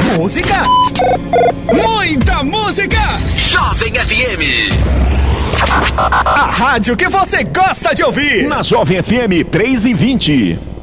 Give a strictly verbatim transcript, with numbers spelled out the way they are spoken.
Música, muita música. Jovem F M. A rádio que você gosta de ouvir. Na Jovem F M três e vinte.